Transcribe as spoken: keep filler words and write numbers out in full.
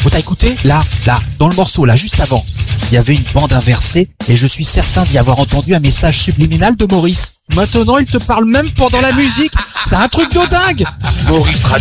Oh, t'as écouté? Là, là, dans le morceau, là, juste avant, il y avait une bande inversée et je suis certain d'y avoir entendu un message subliminal de Maurice. Maintenant, il te parle même pendant la musique. C'est un truc de dingue. Maurice